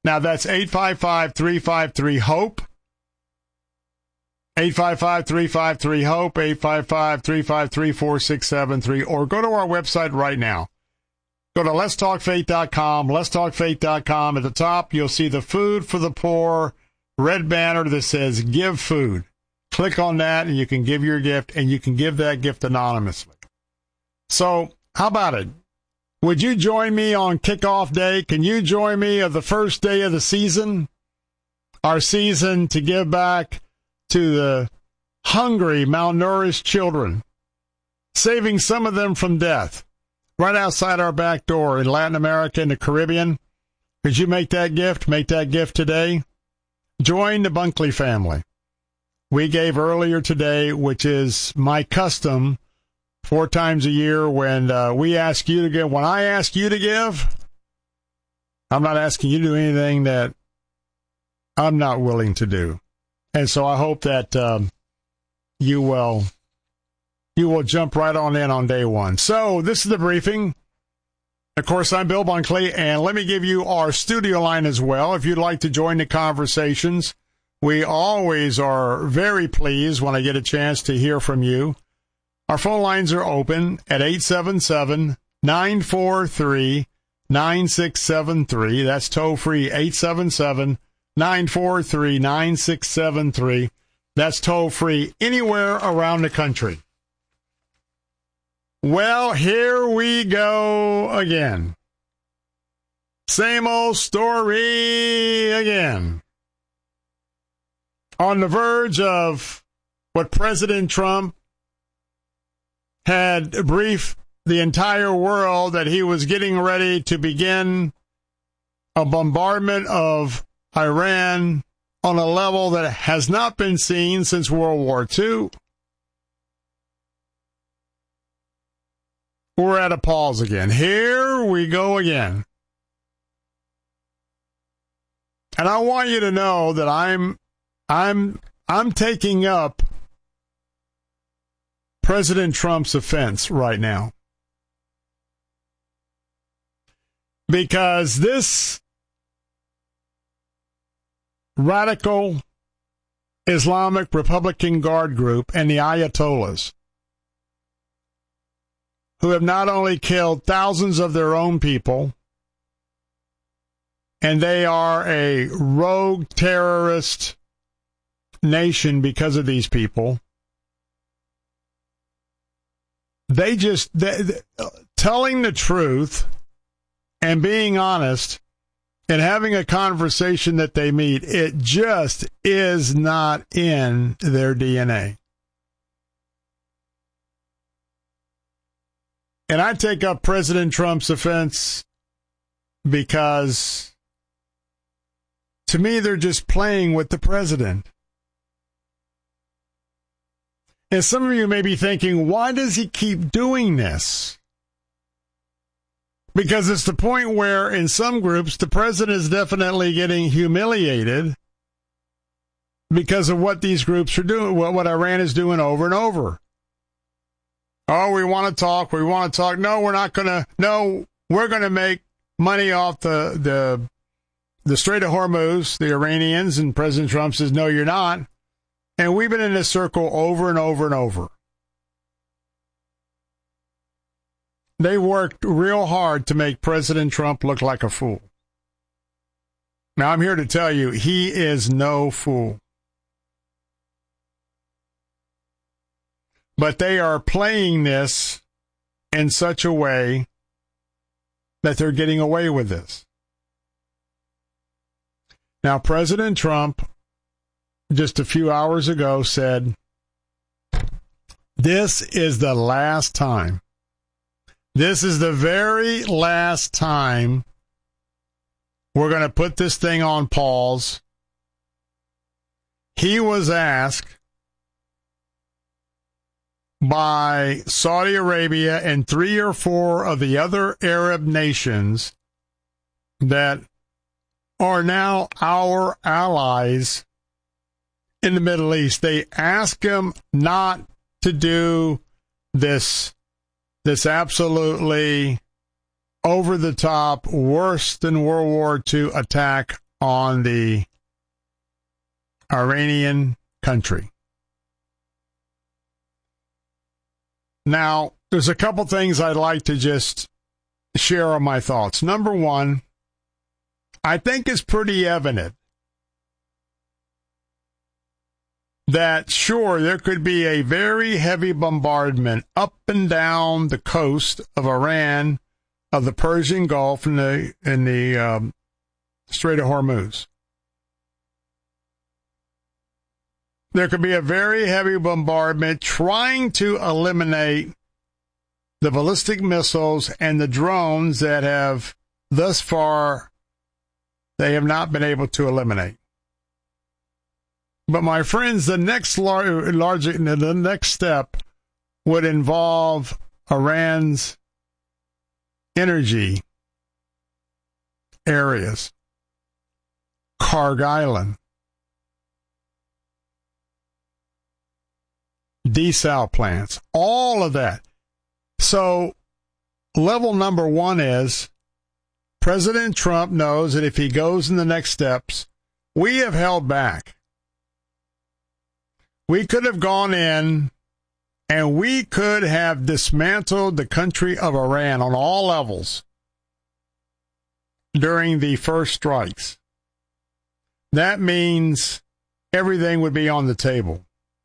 Now, that's 855-353-HOPE. 855-353-HOPE, 855-353-4673, or go to our website right now. Go to letstalkfaith.com, letstalkfaith.com. At the top, you'll see the Food for the Poor red banner that says Give Food. Click on that, and you can give your gift, and you can give that gift anonymously. So, how about it? Would you join me on kickoff day? Can you join me of the first day of the season? Our season to give back to the hungry, malnourished children, saving some of them from death, right outside our back door in Latin America and the Caribbean. Could you make that gift? Make that gift today. Join the Bunkley family. We gave earlier today, which is my custom 4 times a year when we ask you to give. When I ask you to give, I'm not asking you to do anything that I'm not willing to do. And so I hope that you will jump right on in on day one. So this is the briefing. Of course, I'm Bill Bunkley, and let me give you our studio line as well. If you'd like to join the conversations, we always are very pleased when I get a chance to hear from you. Our phone lines are open at 877-943-9673. That's toll-free, 877-943-9673. That's toll-free anywhere around the country. Well, here we go again. Same old story again. On the verge of what President Trump had briefed the entire world that he was getting ready to begin a bombardment of Iran on a level that has not been seen since World War II. We're at a pause again. Here we go again. And I want you to know that I'm taking up President Trump's offense right now. Because this radical Islamic Republican Guard group and the Ayatollahs, who have not only killed thousands of their own people, and they are a rogue terrorist nation because of these people, they telling the truth and being honest and having a conversation that they meet, it just is not in their DNA. And I take up President Trump's offense because, to me, they're just playing with the president. And some of you may be thinking, why does he keep doing this? Because it's the point where, in some groups, the president is definitely getting humiliated because of what these groups are doing, what Iran is doing over and over. Oh, we want to talk. No, we're not going to. No, we're going to make money off the Strait of Hormuz, the Iranians, and President Trump says, no, you're not. And we've been in this circle over and over and over. They worked real hard to make President Trump look like a fool. Now, I'm here to tell you, he is no fool. But they are playing this in such a way that they're getting away with this. Now, President Trump, just a few hours ago, said, this is the last time. This is the very last time we're going to put this thing on pause. He was asked by Saudi Arabia and 3 or 4 of the other Arab nations that are now our allies in the Middle East. They ask him not to do this absolutely over-the-top, worse than World War II attack on the Iranian country. Now, there's a couple things I'd like to just share on my thoughts. Number one, I think it's pretty evident that, sure, there could be a very heavy bombardment up and down the coast of Iran, of the Persian Gulf, and the Strait of Hormuz. There could be a very heavy bombardment trying to eliminate the ballistic missiles and the drones that have thus far they have not been able to eliminate. But my friends, the next step would involve Iran's energy areas, Karg Island, desal plants, all of that. So level number one is President Trump knows that if he goes in the next steps, we have held back. We could have gone in and we could have dismantled the country of Iran on all levels during the first strikes. That means everything would be on the table.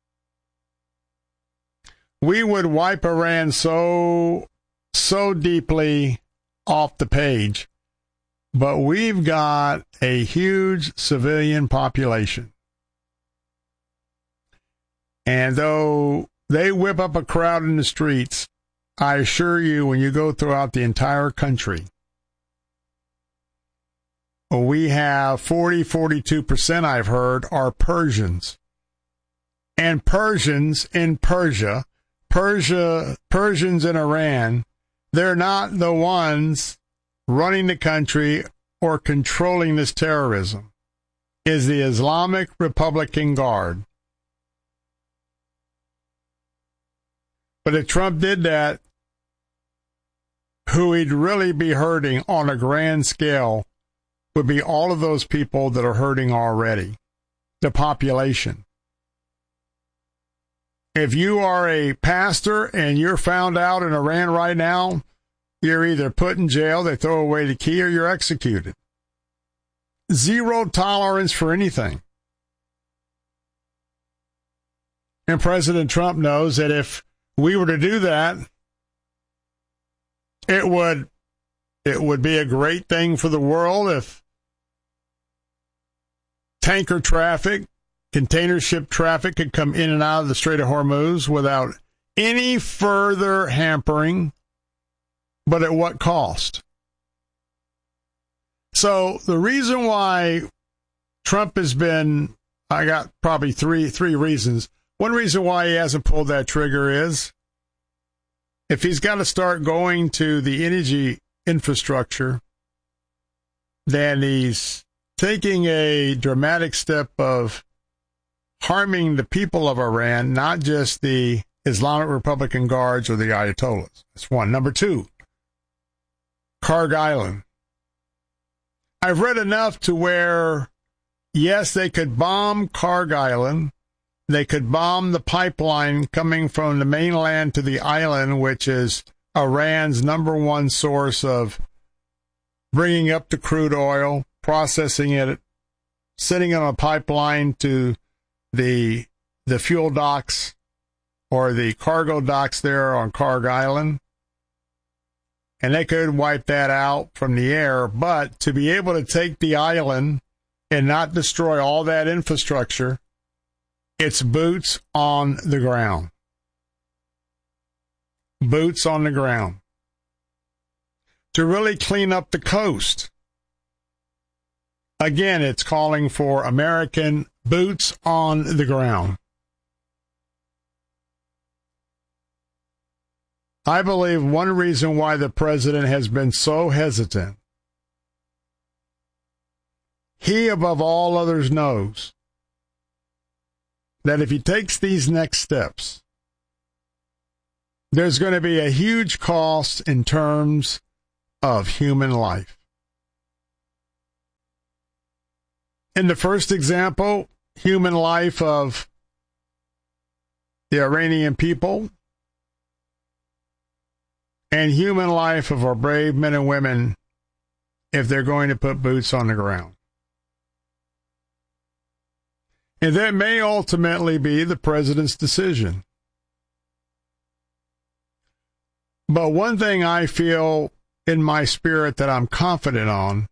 We would wipe Iran so deeply off the page, but we've got a huge civilian population. And though they whip up a crowd in the streets, I assure you, when you go throughout the entire country, we have 42% I've heard are Persians. And Persians in Persia, Persians in Iran, they're not the ones running the country or controlling this terrorism. It's the Islamic Republican Guard. But if Trump did that, who he'd really be hurting on a grand scale would be all of those people that are hurting already, the population. If you are a pastor and you're found out in Iran right now, you're either put in jail, they throw away the key, or you're executed. Zero tolerance for anything. And President Trump knows that if we were to do that, it would be a great thing for the world if tanker traffic, container ship traffic could come in and out of the Strait of Hormuz without any further hampering, but at what cost? So the reason why Trump has been, I got probably three reasons. One reason why he hasn't pulled that trigger is if he's got to start going to the energy infrastructure, then he's taking a dramatic step of harming the people of Iran, not just the Islamic Republican Guards or the Ayatollahs. That's one. Number two, Karg Island. I've read enough to where, yes, they could bomb Karg Island. They could bomb the pipeline coming from the mainland to the island, which is Iran's number one source of bringing up the crude oil, processing it, sending it on a pipeline to the fuel docks or the cargo docks there on Karg Island. And they could wipe that out from the air. But to be able to take the island and not destroy all that infrastructure, it's boots on the ground. Boots on the ground. To really clean up the coast. Again, it's calling for American boots on the ground. I believe one reason why the president has been so hesitant, he above all others knows that if he takes these next steps, there's going to be a huge cost in terms of human life. In the first example, human life of the Iranian people and human life of our brave men and women if they're going to put boots on the ground. And that may ultimately be the president's decision. But one thing I feel in my spirit that I'm confident on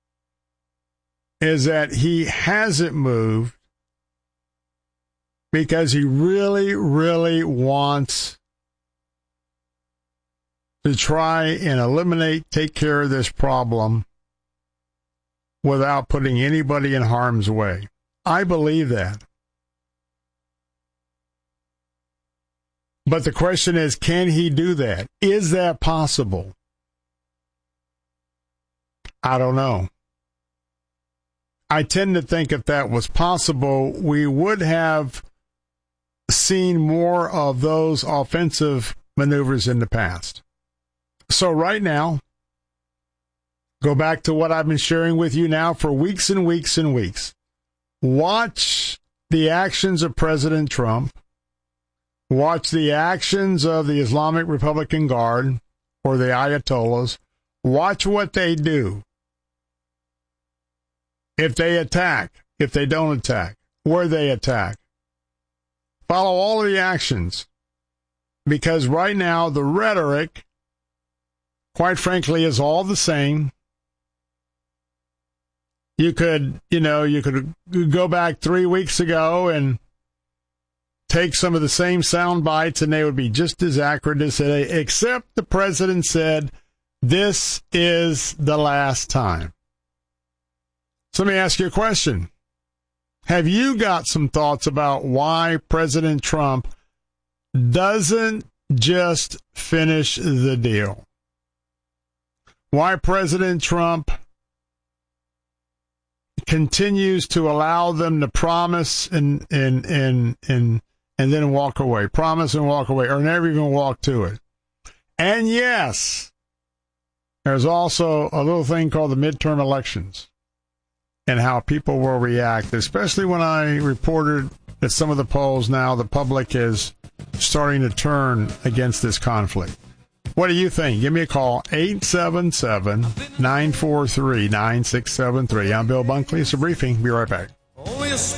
is that he hasn't moved because he really, really wants to try and eliminate, take care of this problem without putting anybody in harm's way. I believe that. But the question is, can he do that? Is that possible? I don't know. I tend to think if that was possible, we would have seen more of those offensive maneuvers in the past. So right now, go back to what I've been sharing with you now for weeks and weeks and weeks. Watch the actions of President Trump. Watch the actions of the Islamic Republican Guard or the Ayatollahs. Watch what they do. If they attack, if they don't attack, where they attack. Follow all of the actions. Because right now, the rhetoric, quite frankly, is all the same. You could go back 3 weeks ago and take some of the same sound bites and they would be just as accurate as today, except the president said, this is the last time. So let me ask you a question. Have you got some thoughts about why President Trump doesn't just finish the deal? Why President Trump continues to allow them to promise and then walk away, promise and walk away, or never even walk to it. And yes, there's also a little thing called the midterm elections and how people will react, especially when I reported that some of the polls now, the public is starting to turn against this conflict. What do you think? Give me a call, 877-943-9673. I'm Bill Bunkley. It's a briefing. Be right back.